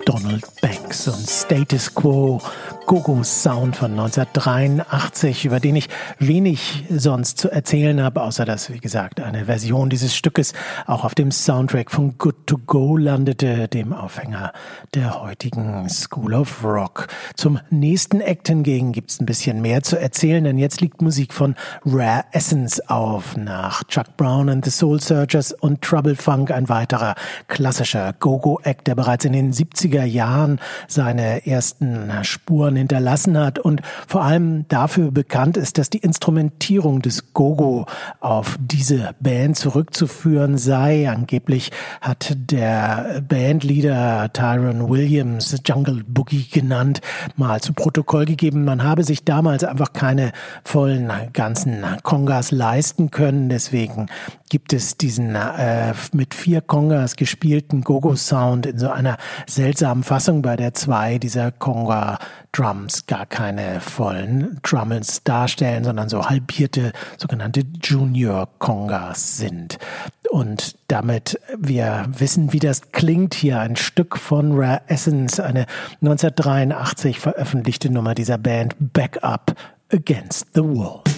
Donald Banks und Status Quo, Go-Go Sound von 1983, über den ich wenig sonst zu erzählen habe, außer dass, wie gesagt, eine Version dieses Stückes auch auf dem Soundtrack von Good to Go landete, dem Aufhänger der heutigen School of Rock. Zum nächsten Act hingegen gibt's ein bisschen mehr zu erzählen, denn jetzt liegt Musik von Rare Essence auf. Nach Chuck Brown and the Soul Searchers und Trouble Funk ein weiterer klassischer Go-Go-Act, der bereits in den 70er Jahren seine ersten Spuren hinterlassen hat und vor allem dafür bekannt ist, dass die Instrumentierung des Go-Go auf diese Band zurückzuführen sei. Angeblich hat der Bandleader Tyrone Williams, Jungle Boogie genannt, mal zu Protokoll gegeben, man habe sich damals einfach keine vollen ganzen Congas leisten können. Deswegen gibt es diesen mit 4 Congas gespielten Go-Go-Sound in so einer seltsamen Fassung, bei der 2 dieser Conga-Drums gar keine vollen Drums darstellen, sondern so halbierte sogenannte Junior-Congas sind. Und damit wir wissen, wie das klingt, hier ein Stück von Rare Essence, eine 1983 veröffentlichte Nummer dieser Band, Back Up Against the Wall.